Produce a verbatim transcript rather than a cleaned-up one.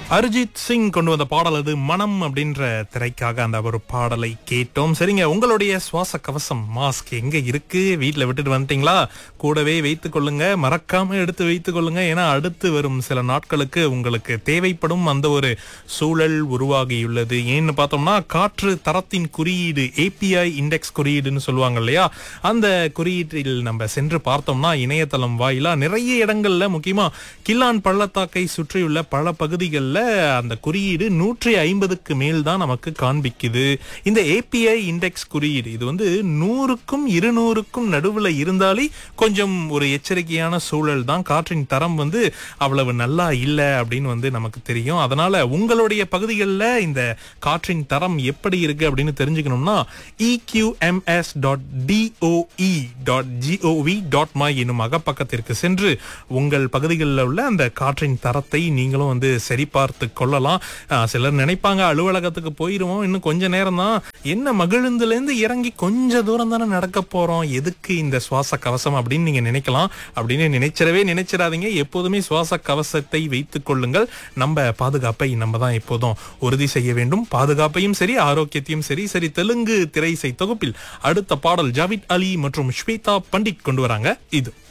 அரிஜித் சிங் கொண்டு வந்த பாடல் அது மனம் அப்படின்ற திரைக்காக அந்த ஒரு பாடலை கேட்டோம். சரிங்க, உங்களுடைய சுவாச கவசம் மாஸ்க் எங்க இருக்கு? வீட்டுல விட்டுட்டு வந்துட்டீங்களா? கூடவே வைத்துக் கொள்ளுங்க, மறக்காம எடுத்து வைத்துக் கொள்ளுங்க. ஏன்னா அடுத்து வரும் சில நாட்களுக்கு உங்களுக்கு தேவைப்படும் அந்த ஒரு சூழல் உருவாகியுள்ளது. ஏன்னு பார்த்தோம்னா காற்று தரத்தின் குறியீடு ஏபிஐ இண்டெக்ஸ் குறியீடுன்னு சொல்லுவாங்க இல்லையா, அந்த குறியீட்டில் நம்ம சென்று பார்த்தோம்னா இணையதளம் வாயிலா நிறைய இடங்கள்ல, முக்கியமா கில்லான் பள்ளத்தாக்கை சுற்றியுள்ள பல பகுதிகளில் அந்த குறியீடு நூற்றி ஐம்பதுக்கு மேல் தான் நமக்கு காண்பிக்குது. இந்த ஏபிஐ இண்டெக்ஸ் குறியீடு இது வந்து நூறுக்கும் இருநூறுக்கும் நடுவுல இருந்தாலே கொஞ்சம் ஒரு எச்சரிக்கையான சூழல் தான். காற்றின் தரம் வந்து அவ்வளவு நல்லா இல்லை அப்படின்னு வந்து நமக்கு தெரியும். அதனால உங்களுடைய பகுதிகளில் இந்த காற்றின் தரம் எப்படி இருக்கு அப்படின்னு தெரிஞ்சுக்கணும்னா இ Q M S dot DOE dot gov dot my என்னும் அகப்பக்கத்திற்கு சென்று உங்கள் பகுதிகளில் உள்ள அந்த காற்றின் தரத்தை நீங்களும் வந்து சரிபார்த்து கொள்ளலாம். சிலர் நினைப்பாங்க அலுவலகத்துக்கு போயிருவோம், இன்னும் கொஞ்ச நேரம் தான், என்ன மகிழுந்துல இருந்து இறங்கி கொஞ்ச தூரம் தானே நடக்க போறோம், எதுக்கு இந்த சுவாச கவசம் அப்படின்னு நீங்க நினைக்கலாம். அப்படின்னு நினைச்சிடவே நினைச்சிடாதீங்க. எப்போதுமே சுவாச கவசத்தை வைத்துக் கொள்ளுங்கள். நம்ம பாதுகாப்பை நம்ம தான் எப்போதும் உறுதி செய்ய வேண்டும். பாதுகாப்பையும் சரி, ஆரோக்கியத்தையும் சரி. சரி, தெலுங்கு திரை இசை தொகுப்பில் அடுத்த பாடல் ஜாவித் அலி மற்றும் ஸ்வேதா பண்டிட் கொண்டு வராங்க. இது